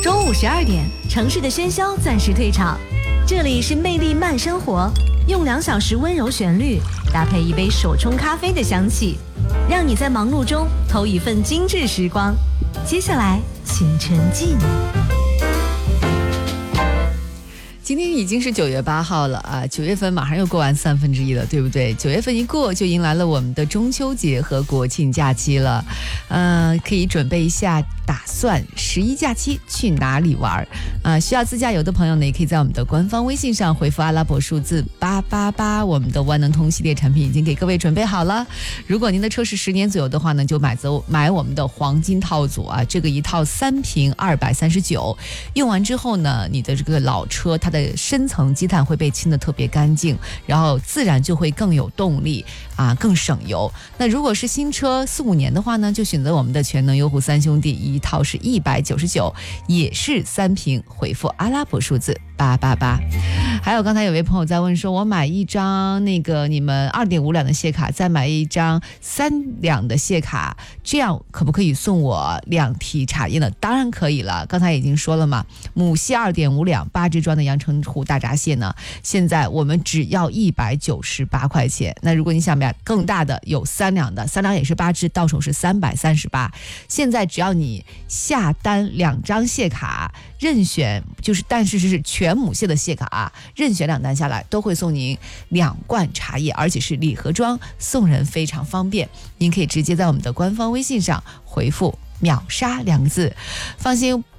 中午12点，城市的喧嚣暂时退场，这里是魅力慢生活，用2小时温柔旋律搭配一杯手冲咖啡的香气，让你在忙碌中偷一份精致时光。接下来，请沉浸。 今天已经是9月8号了啊，9月份马上又过完1/3了，对不对？9月份一过，就迎来了我们的中秋节和国庆假期了。可以准备一下打算11假期去哪里玩需要自驾游的朋友呢，也可以在我们的官方微信上回复阿拉伯数字888，我们的万能通系列产品已经给各位准备好了。如果您的车是10年左右的话呢，就买我们的黄金套组啊，这个一套3瓶239，用完之后呢，你的这个老车它的深层积碳会被清得特别干净，然后自然就会更有动力更省油。那如果是新车4、5年的话呢，就选择我们的全能优虎3兄弟，一套是199，也是3瓶，回复阿拉伯数字888。还有刚才有位朋友在问说，我买一张那个你们2.5两的谢卡，再买一张3两的谢卡，这样可不可以送我2提茶叶呢？当然可以了，刚才已经说了嘛，母蟹2.5两8只装的阳澄湖大闸蟹呢，现在我们只要198块钱。那如果你想买更大的，有3两的，3两也是8只，到手是338。现在只要你下单2张蟹卡，任选但是是全母蟹的蟹卡任选2单下来都会送您2罐茶叶，而且是礼盒装，送人非常方便。您可以直接在我们的官方微信上回复秒杀2个字，放心。